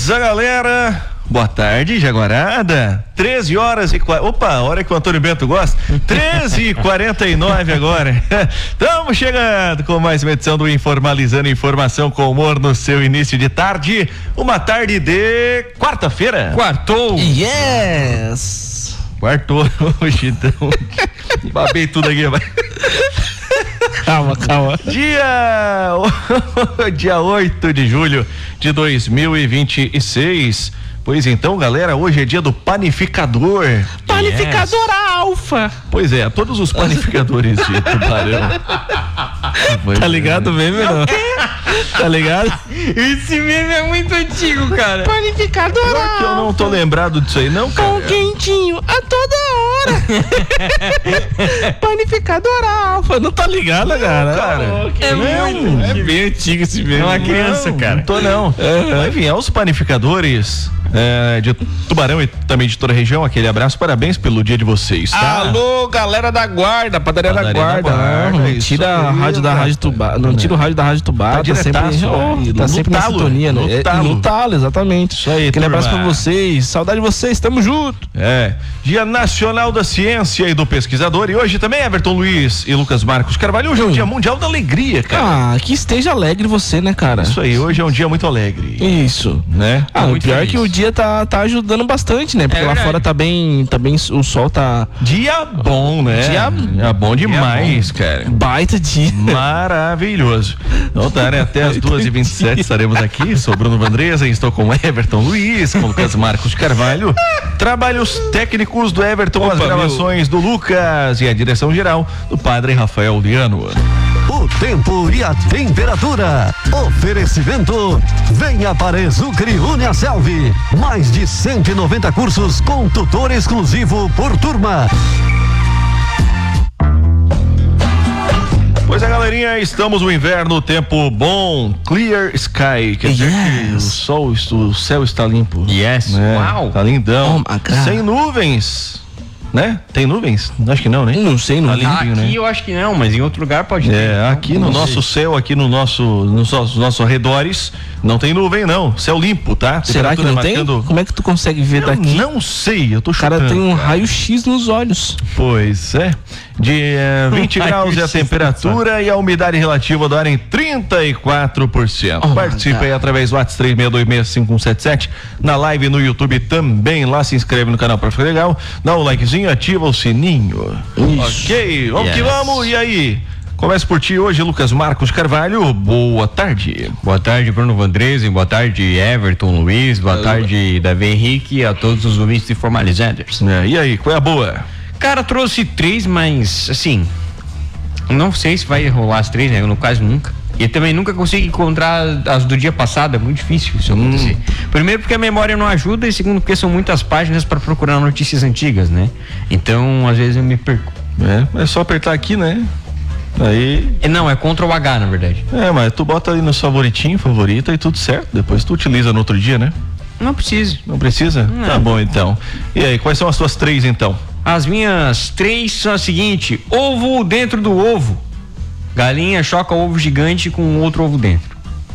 Beleza, galera? Boa tarde, Jaguarada. 13 horas e... Opa, hora que o Antônio Bento gosta. 13h49 agora. Estamos chegando com mais uma edição do Informalizando Informação com Humor no seu início de tarde. Uma tarde de quarta-feira. Quartou. Yes. Quartou hoje, então. Babei tudo aqui, vai. Calma. Dia 8 de julho de 2026. Pois então, galera, hoje é dia do panificador. Panificador Alfa. Pois é, todos os panificadores de Tubarão. Tá ligado o meme, não? Tá ligado? Esse meme é muito antigo, cara. Panificador Alfa. Que eu não tô lembrado disso aí, não, cara. Pão quentinho a toda hora. Panificador Alfa. Não tá ligado, cara? É bem antigo esse meme. É uma criança, cara. Não tô, não. Mas, enfim, aos panificadores de Tubarão e também de toda a região, aquele abraço, parabéns pelo dia de vocês, tá? Alô, galera da Guarda, padaria da Guarda. Não tira a rádio da Rádio Tubá. Não tira o rádio da Rádio Tubá. Tá sempre na sintonia, né? No talo, exatamente. Isso aí, aquele abraço pra vocês. Saudade de vocês, tamo junto. Dia Nacional da Ciência e do Pesquisador. E hoje também Everton Luiz e Lucas Marcos Carvalho. Hoje é o Dia Mundial da Alegria, cara. Que esteja alegre você, né, cara? Isso aí, hoje é um dia muito alegre. Isso. Né? O pior é que o dia tá ajudando bastante, né? Porque lá fora tá bem, o sol tá... Dia bom, né? Dia bom demais, cara. Baita dia. Maravilhoso. Então tá, né? Até as 2h27 estaremos aqui. Sou Bruno Vandresa e estou com Everton Luiz, com Lucas Marcos Carvalho. Trabalhos técnicos do Everton, as gravações do Lucas e a direção geral do Padre Rafael Liano. O tempo e a temperatura. Oferecimento. Venha para Exucre Uniaselv. Mais de 190 cursos com tutor exclusivo por turma. Pois é, galerinha, estamos no inverno, tempo bom, clear sky, quer dizer que o céu está limpo. Yes, Uau. Tá lindão, sem nuvens, né? Tem nuvens? Acho que não, né? Não sei, não. Tá limpinho, aqui, né? Eu acho que não, mas em outro lugar pode ter. Aqui no nosso céu, aqui nos nossos arredores, não tem nuvem, não. Céu limpo, tá? Será que não tem? Como é que tu consegue ver daqui? Não sei, eu tô chutando. O cara tem um raio-x nos olhos. Pois é. De 20 graus é a temperatura e a umidade relativa do ar em 34%. Participe aí através do WhatsApp 36265177, na live no YouTube também. Lá se inscreve no canal pra ficar legal, dá um likezinho, ativa o sininho. Isso. Ok, vamos que vamos. E aí? Começa por ti hoje, Lucas Marcos Carvalho. Boa tarde. Boa tarde, Bruno Vandresen. Boa tarde, Everton Luiz. Boa tarde, Davi Henrique, a todos os ouvintes informalizados. E aí, qual é a boa? Cara, trouxe 3, mas assim, não sei se vai rolar as 3, né? No caso, nunca. E também nunca consigo encontrar as do dia passado, é muito difícil isso acontecer. Primeiro porque a memória não ajuda e segundo porque são muitas páginas para procurar notícias antigas, né? Então, às vezes eu me perco. É só apertar aqui, né? Aí... Não, é Ctrl H, na verdade. Mas tu bota ali no favoritinho, favorita e tudo certo. Depois tu utiliza no outro dia, né? Não preciso. Não precisa? Não. Tá bom, então. E aí, quais são as tuas 3, então? As minhas 3 são as seguintes: ovo dentro do ovo. Galinha choca ovo gigante com outro ovo dentro.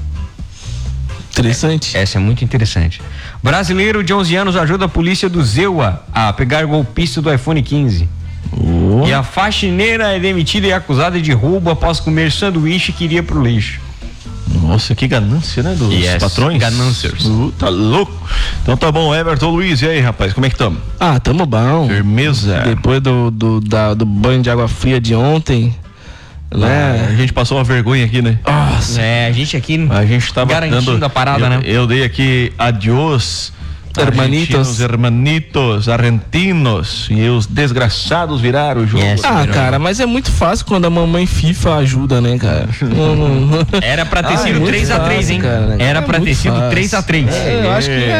Interessante. Essa é muito interessante. Brasileiro de 11 anos ajuda a polícia do Zewa a pegar golpista do iPhone 15. E a faxineira é demitida e acusada de roubo após comer sanduíche que iria pro lixo. Nossa, que ganância, né? Dos patrões. Ganâncias. Tá louco. Então tá bom, Everton Luiz, e aí, rapaz, como é que tamo? Tamo bom. Firmeza. Depois do banho de água fria de ontem, né? A gente passou uma vergonha aqui, né? Nossa. A gente aqui tava garantindo a parada, né? Eu dei aqui adiós, hermanitos, argentinos, e os desgraçados viraram o jogo. Cara, mas é muito fácil quando a mamãe FIFA ajuda, né, cara? Era pra ter sido 3x3, hein? Cara, era pra ter sido 3x3. Eu acho que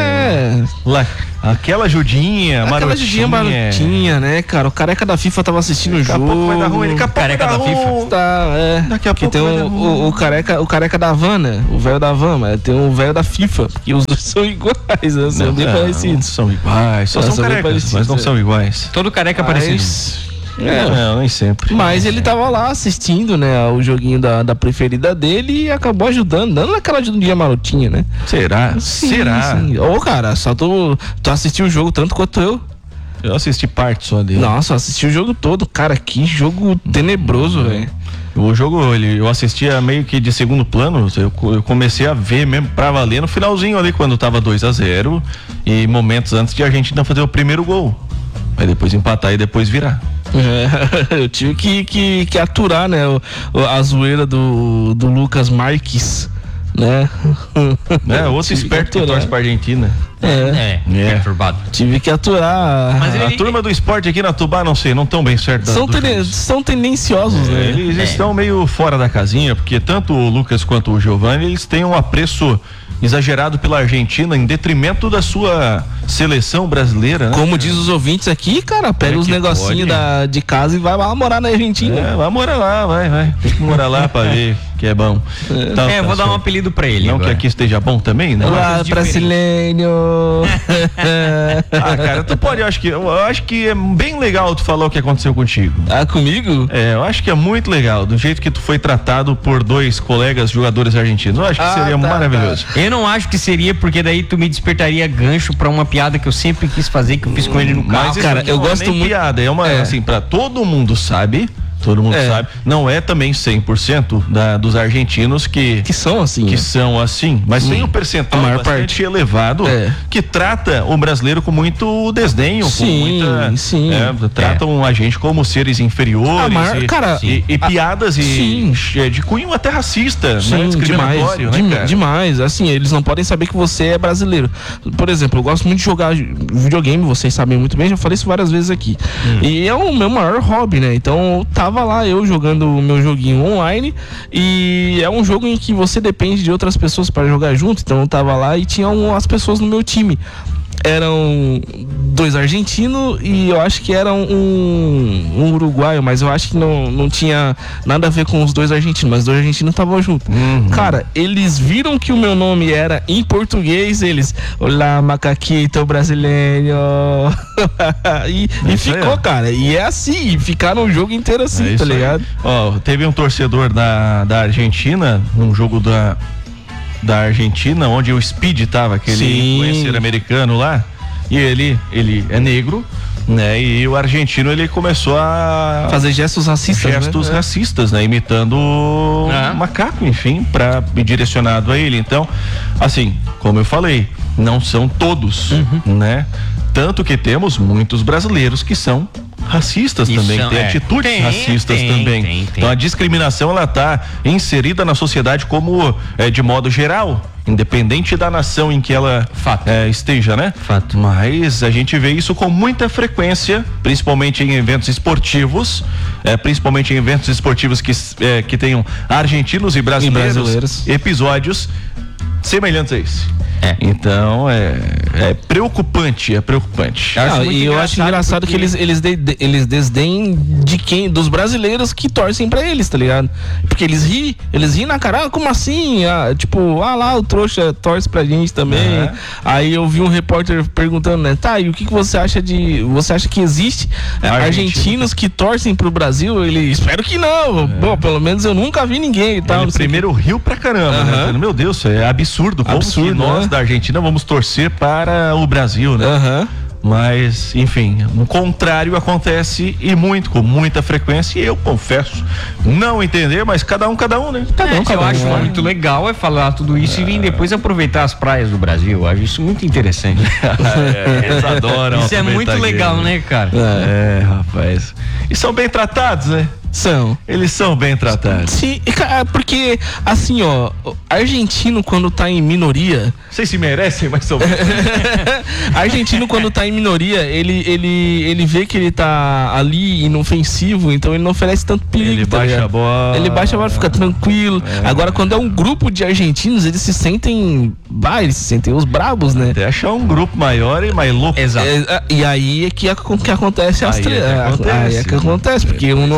aquela Judinha marotinha, né, cara? O careca da FIFA tava assistindo o jogo. Daqui a pouco vai dar ruim, careca da FIFA. Daqui a pouco tem o careca da Havana, o velho da Havana, tem o velho da FIFA, porque os dois são iguais, né? São bem parecidos. São iguais, são carecas, mas não são iguais. Todo careca parecido. Não, nem sempre. Mas ele tava lá assistindo, né, o joguinho da preferida dele e acabou ajudando, dando aquela ajudinha marotinha, né? Será? Será? Sim. Ô, cara, só tu assistiu o jogo tanto quanto eu. Eu assisti parte só dele. Nossa, eu assisti o jogo todo, cara, que jogo tenebroso, velho. O jogo, eu assistia meio que de segundo plano, eu comecei a ver mesmo pra valer no finalzinho ali, quando tava 2-0 e momentos antes de a Argentina fazer o primeiro gol. Aí depois empatar e depois virar. Eu tive que aturar, né, a zoeira do Lucas Marques, né? Outro esperto que torce pra Argentina. Perturbado. Tive que aturar. Mas A turma do esporte aqui na Tubá, não sei, não tão bem certo. São tendenciosos, né? Eles estão meio fora da casinha, porque tanto o Lucas quanto o Giovanni, eles têm um apreço exagerado pela Argentina em detrimento da sua seleção brasileira, né? Como diz os ouvintes aqui, cara, pega os negocinhos de casa e vai lá morar na Argentina. Vai morar lá, vai. Tem que morar lá pra ver que é bom. Então, eu vou dar um apelido pra ele. Não agora. que aqui esteja bom também, né? Olá, brasileiro. Cara, tu pode, eu acho que é bem legal tu falar o que aconteceu contigo. Comigo? Eu acho que é muito legal, do jeito que tu foi tratado por 2 colegas jogadores argentinos. Eu acho que seria maravilhoso. Eu não acho que seria, porque daí tu me despertaria gancho pra uma piada que eu sempre quis fazer, que eu fiz com ele no carro. Mas isso cara, aqui eu não gosto é nem muito. piada, é uma assim, pra todo mundo sabe. Todo mundo sabe. Não é também 100% dos argentinos que são assim. Que são assim. Mas tem um percentual bastante parte elevado que trata o brasileiro com muito desdenho. Sim, com muita, sim. Tratam a gente como seres inferiores. E piadas de cunho até racista, né? Discriminatório, demais. Assim, eles não podem saber que você é brasileiro. Por exemplo, eu gosto muito de jogar videogame, vocês sabem muito bem, já falei isso várias vezes aqui. E é o meu maior hobby, né? Então, tava lá eu jogando o meu joguinho online e é um jogo em que você depende de outras pessoas para jogar junto. Então eu tava lá e tinha as pessoas no meu time. Eram 2 argentinos e eu acho que era um uruguaio, mas eu acho que não tinha nada a ver com os 2 argentinos, mas os 2 argentinos estavam juntos. Cara, eles viram que o meu nome era em português, eles, olá, macaquito brasileiro. e ficou, cara. E é assim, ficaram o jogo inteiro assim, tá ligado? Teve um torcedor da Argentina, um jogo da Argentina, onde o Speed tava, aquele influencer americano lá, e ele é negro, né? E o argentino, ele começou a fazer gestos racistas, né? Imitando o macaco, enfim, direcionado a ele. Então, assim, como eu falei, não são todos, né? Tanto que temos muitos brasileiros que são racistas também, tem atitudes racistas também. Então a discriminação, ela tá inserida na sociedade como de modo geral, independente da nação em que ela esteja, né? Fato. Mas a gente vê isso com muita frequência, principalmente em eventos esportivos, que tenham argentinos e brasileiros. Episódios semelhantes a esse. Então é preocupante, E eu acho engraçado que eles desdenhem dos brasileiros que torcem pra eles, tá ligado? Porque eles riem na cara, como assim? Lá o trouxa torce pra gente também. Aí eu vi um repórter perguntando, né? Tá, e o que você acha você acha que existe argentinos que torcem pro Brasil? Ele, espero que não. Bom, pelo menos eu nunca vi ninguém e tal. Ele primeiro riu pra caramba, né? Meu Deus, é absurdo. Como que nós da Argentina vamos torcer para o Brasil, né? Mas, enfim, o contrário acontece com muita frequência, e eu confesso não entender, mas cada um, né? Eu acho muito legal falar tudo isso e vir depois aproveitar as praias do Brasil. Eu acho isso muito interessante. Eles adoram. Isso é muito legal, né, cara? Rapaz. E são bem tratados, né? Eles são bem tratados. Sim, porque assim, argentino quando tá em minoria, vocês se merecem, mas são argentino quando tá em minoria, ele vê que ele tá ali inofensivo, então ele não oferece tanto perigo. Ele baixa a bola. Ele baixa a bola, fica tranquilo. Agora, quando é um grupo de argentinos, eles se sentem os brabos, né? Até achar um grupo maior e mais louco. Exato. E aí é que acontece as tretas. Aí é que acontece, porque um não baixa a bola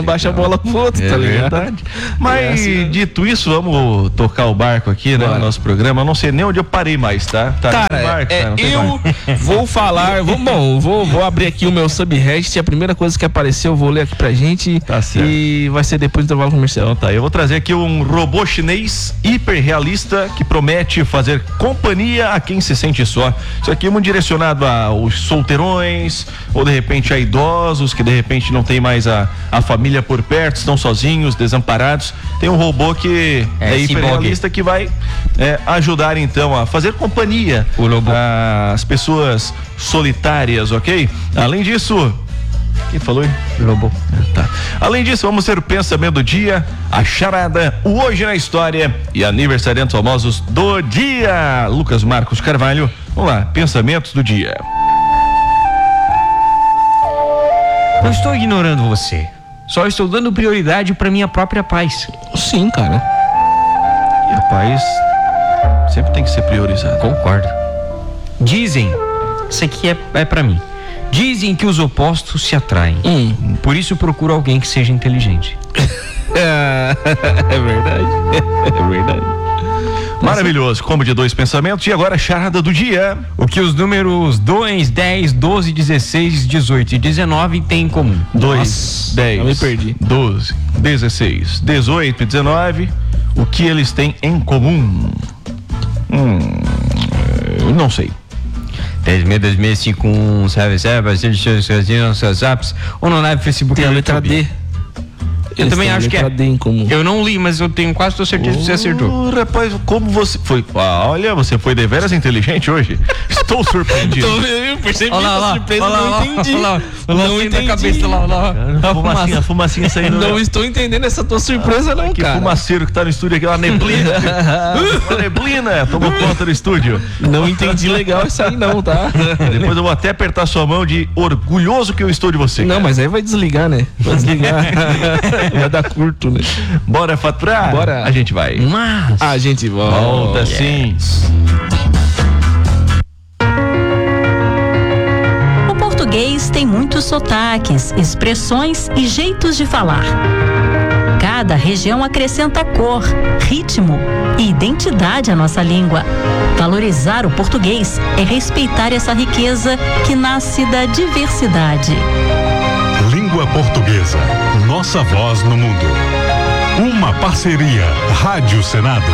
bola pro outro, tá ligado? Verdade. Mas, dito isso, vamos tocar o barco aqui, né? Bora. No nosso programa. Eu não sei nem onde eu parei mais, tá? Tá no barco, tá? Não tem eu vou falar, vou abrir aqui o meu subreddit, a primeira coisa que apareceu eu vou ler aqui pra gente. Tá certo. E vai ser depois do intervalo comercial. Então tá, eu vou trazer aqui um robô chinês hiperrealista que promete fazer companhia a quem se sente só. Isso aqui é muito direcionado aos solteirões, ou de repente a idosos que de repente não tem mais a família por perto, estão sozinhos, desamparados. Tem um robô que é hiperrealista que vai ajudar então a fazer companhia às pessoas solitárias, ok? Além disso, quem falou, hein? Lobo. Tá. Além disso, vamos ter o pensamento do dia, a charada, o Hoje na História e aniversariantes famosos do dia. Lucas Marcos Carvalho, vamos lá, pensamentos do dia. Não estou ignorando você, só estou dando prioridade para minha própria paz. Sim, cara. E a paz sempre tem que ser priorizada. Concordo. Dizem, isso aqui é para mim. Dizem que os opostos se atraem. Por isso procuro alguém que seja inteligente. É verdade. É verdade. Maravilhoso, combo de dois pensamentos. E agora a charada do dia. O que os números 2, 10, 12, 16, 18 e 19 têm em comum? 2, 10, eu me perdi. 12, 16, 18 e 19. O que eles têm em comum? Não sei. 10.2651, WhatsApp, ou no live Facebook. Tem a letra D. Eu também acho que é. D em comum. Eu não li, mas eu tenho quase toda certeza que você acertou. Rapaz, como você foi? Olha, você foi deveras inteligente hoje. Estou surpreendido. Eu percebi Olha a surpresa, não entendi. Não entendi. Cabeça, A fumacinha saindo. Não estou entendendo essa tua surpresa, não, que cara. fumaceiro que tá no estúdio aqui, uma neblina. Uma neblina, tomou conta do estúdio. Não entendi legal isso aí, não, tá? Depois eu vou até apertar sua mão de orgulhoso que eu estou de você. Não, mas aí vai desligar, né? Vai desligar. Vai dar curto, né? Bora faturar? Bora. A gente vai. Mas A gente Volta sim. O português tem muitos sotaques, expressões e jeitos de falar. Cada região acrescenta cor, ritmo e identidade à nossa língua. Valorizar o português é respeitar essa riqueza que nasce da diversidade. Língua Portuguesa, nossa voz no mundo. Uma parceria Rádio Senado.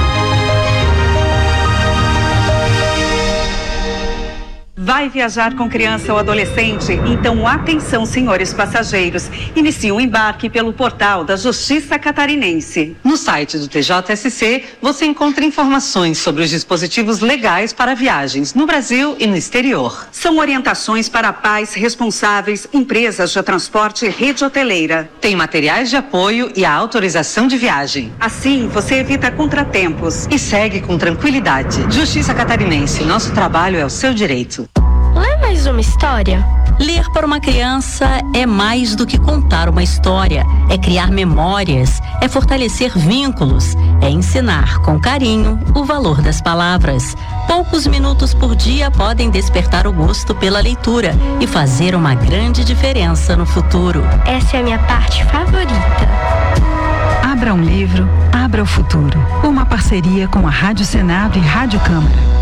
Vai viajar com criança ou adolescente? Então atenção, senhores passageiros. Inicie o embarque pelo portal da Justiça Catarinense. No site do TJSC, você encontra informações sobre os dispositivos legais para viagens no Brasil e no exterior. São orientações para pais responsáveis, empresas de transporte e rede hoteleira. Tem materiais de apoio e a autorização de viagem. Assim, você evita contratempos. E segue com tranquilidade. Justiça Catarinense, nosso trabalho é o seu direito. Lê mais uma história? Ler para uma criança é mais do que contar uma história, é criar memórias, é fortalecer vínculos, é ensinar com carinho o valor das palavras. Poucos minutos por dia podem despertar o gosto pela leitura e fazer uma grande diferença no futuro. Essa é a minha parte favorita. Abra um livro, abra o futuro. Uma parceria com a Rádio Senado e Rádio Câmara.